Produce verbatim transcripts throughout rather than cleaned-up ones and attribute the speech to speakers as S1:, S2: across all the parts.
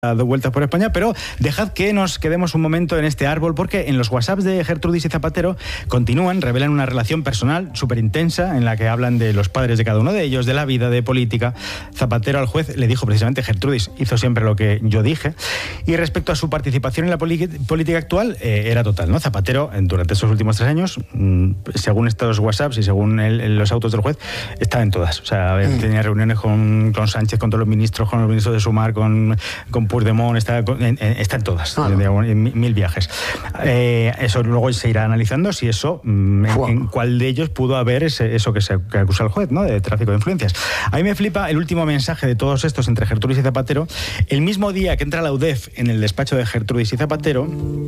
S1: dado vueltas por España, pero dejad que nos quedemos un momento en este árbol, porque en los WhatsApps de Gertrudis y Zapatero continúan, revelan una relación personal súper intensa en la que hablan de los padres de cada uno de ellos, de la vida, de política. Zapatero al juez le dijo precisamente: Gertrudis hizo siempre lo que yo dije. Y respecto a su participación en la política actual, eh, era total, ¿no? Zapatero, durante estos últimos tres años, mmm, según estos WhatsApps y según el, los autos del juez, estaba en todas. O sea, mm. tenía reuniones con, con Sánchez, con todos los ministros, con los ministros de Sumar, con, con Puigdemont, está, en, está en todas, ah, no. digamos, en mil viajes. Eh, eso luego se irá analizando si eso, en, en cuál de ellos pudo haber ese, eso que se que acusa el juez, ¿no? De tráfico de influencias. A mí me flipa el último mensaje de todos estos entre Gertrudis y Zapatero. El mismo día que entra la U D E F en el despacho de Gertrudis y Zapatero,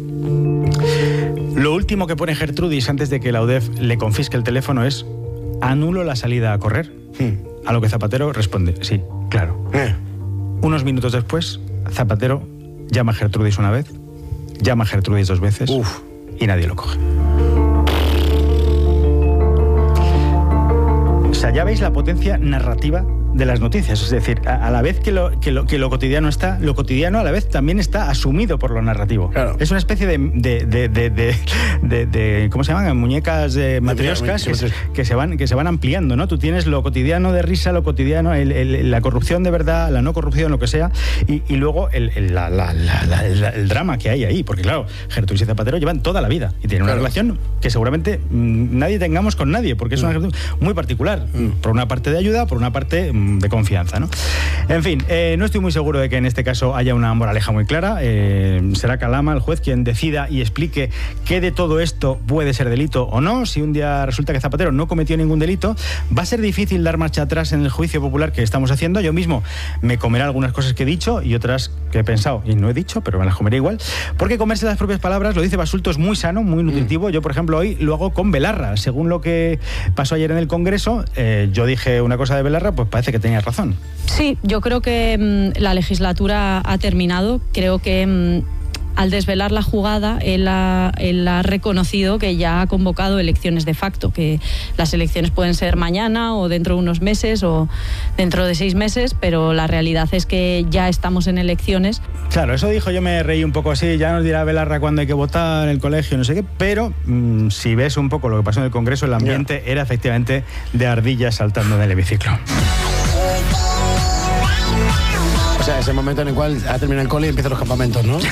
S1: lo último que pone Gertrudis antes de que la U D E F le confisque el teléfono es: anulo la salida a correr. Hmm. A lo que Zapatero responde: sí, claro. Eh. Unos minutos después, Zapatero llama a Gertrudis una vez, llama a Gertrudis dos veces. Uf. Y nadie lo coge. O sea, ya veis la potencia narrativa de las noticias, es decir, a, a la vez que lo, que, lo, que lo cotidiano está, lo cotidiano a la vez también está asumido por lo narrativo. Claro. Es una especie de, de, de, de, de, de, de ¿cómo se llaman? Muñecas de matrioscas que, que, se van, que se van ampliando, ¿no? Tú tienes lo cotidiano de risa, lo cotidiano, el, el, la corrupción de verdad, la no corrupción, lo que sea, y, y luego el, el, la, la, la, la, el, el drama que hay ahí, porque claro, Gertrudis y Zapatero llevan toda la vida y tienen una claro. relación que seguramente mmm, nadie tengamos con nadie, porque es una relación muy particular, mm. por una parte de ayuda, por una parte de confianza, ¿no? En fin, eh, no estoy muy seguro de que en este caso haya una moraleja muy clara. Eh, será Calama, el juez, quien decida y explique qué de todo esto puede ser delito o no. Si un día resulta que Zapatero no cometió ningún delito, va a ser difícil dar marcha atrás en el juicio popular que estamos haciendo. Yo mismo me comeré algunas cosas que he dicho y otras que he pensado y no he dicho, pero me las comeré igual, porque comerse las propias palabras, lo dice Basulto, es muy sano, muy nutritivo. Yo, por ejemplo, hoy lo hago con Belarra. Según lo que pasó ayer en el Congreso, eh, yo dije una cosa de Belarra, pues parece que tenía razón.
S2: Sí, yo creo que mmm, la legislatura ha terminado. Creo que mmm, al desvelar la jugada, él ha, él ha reconocido que ya ha convocado elecciones de facto, que las elecciones pueden ser mañana o dentro de unos meses o dentro de seis meses, pero la realidad es que ya estamos en elecciones.
S1: Claro, eso dijo, yo me reí un poco así, ya nos dirá Belarra cuándo hay que votar, en el colegio, no sé qué, pero mmm, si ves un poco lo que pasó en el Congreso, el ambiente yeah. era efectivamente de ardillas saltando en el hemiciclo.
S3: O sea, ese momento en el cual ha terminado el cole y empiezan los campamentos, ¿no? Sí.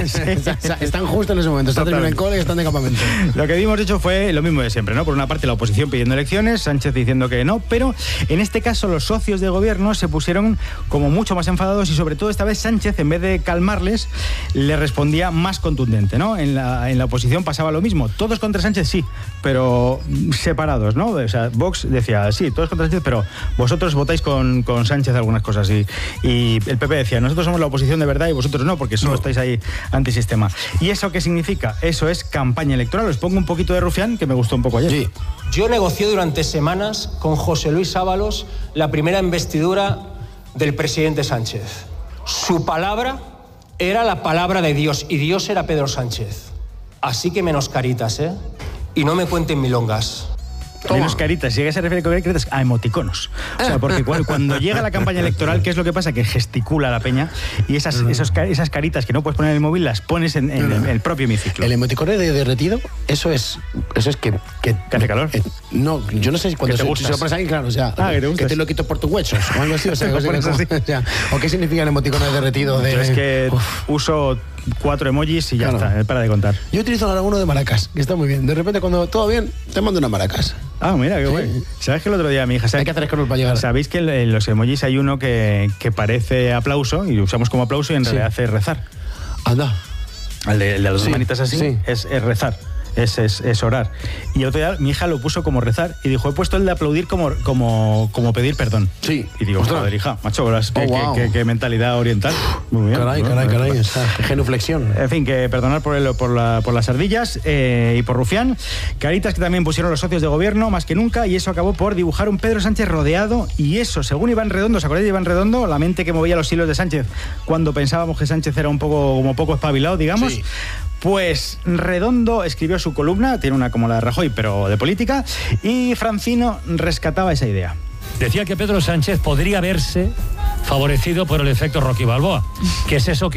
S3: Están justo en ese momento, está terminando el cole y están de campamento.
S1: Lo que hemos hecho fue lo mismo de siempre, ¿no? Por una parte la oposición pidiendo elecciones, Sánchez diciendo que no, pero en este caso los socios de gobierno se pusieron como mucho más enfadados y sobre todo esta vez Sánchez, en vez de calmarles, le respondía más contundente, ¿no? En la, en la oposición pasaba lo mismo, todos contra Sánchez sí, pero separados, ¿no? O sea, Vox decía, sí, todos contra Sánchez, pero vosotros votáis con, con Sánchez algunas cosas y, y el P P decía, nosotros somos la oposición de verdad y vosotros no, porque solo no. estáis ahí antisistema. ¿Y eso qué significa? Eso es campaña electoral. Os pongo un poquito de rufián, que me gustó un poco ayer. Sí.
S4: Yo negocié durante semanas con José Luis Ábalos la primera investidura del presidente Sánchez. Su palabra era la palabra de Dios y Dios era Pedro Sánchez. Así que menos caritas, ¿eh? Y no me cuenten milongas.
S1: Toma. Menos caritas, si se refiere con caritas a emoticonos. O sea, porque cuando llega la campaña electoral, ¿qué es lo que pasa? Que gesticula la peña y esas, esos, esas caritas que no puedes poner en el móvil las pones en, en, en el propio hemiciclo.
S3: El emoticono de derretido, eso es eso es que... ¿Que,
S1: ¿Que hace calor? Eh,
S3: no, yo no sé cuando se, se lo pones ahí, claro, o sea, ah, que, te que te lo quito por tus huesos o algo así, o sea, así, así. O, sea, ¿o qué significa el emoticono de derretido? De,
S1: yo es que uf. uso cuatro emojis y ya claro. está, para de contar.
S3: Yo utilizo ahora uno de maracas, que está muy bien. De repente, cuando todo bien, te mando una maracas.
S1: Ah, mira, qué sí. guay. ¿Sabes que el otro día mi hija...
S3: Hay que hacer escoros para llegar.
S1: ¿Sabéis que en los emojis hay uno que, que parece aplauso y lo usamos como aplauso y en sí. realidad hace rezar?
S3: Anda.
S1: El de, el de las dos sí. manitas así
S3: sí.
S1: es, es rezar. Es, es, es orar. Y el otro día mi hija lo puso como rezar y dijo, he puesto el de aplaudir como, como, como pedir perdón.
S3: Sí.
S1: Y digo, joder, hija, macho, ¿qué, oh, wow. qué, qué, qué mentalidad oriental?
S3: Muy bien. Caray, ¿no? caray, caray, esa genuflexión.
S1: En fin, que perdonar por, el, por, la, por las ardillas eh, y por rufián. Caritas que también pusieron los socios de gobierno, más que nunca, y eso acabó por dibujar un Pedro Sánchez rodeado, y eso, según Iván Redondo, ¿os acordáis de Iván Redondo? La mente que movía los hilos de Sánchez cuando pensábamos que Sánchez era un poco, como poco espabilado, digamos. Sí. Pues Redondo escribió su columna, tiene una como la de Rajoy, pero de política, y Francino rescataba esa idea.
S5: Decía que Pedro Sánchez podría verse favorecido por el efecto Rocky Balboa, que es eso que